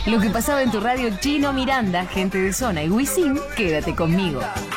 Lo que pasaba en tu radio Chino Miranda, Gente de Zona y Wisin, Quédate Conmigo.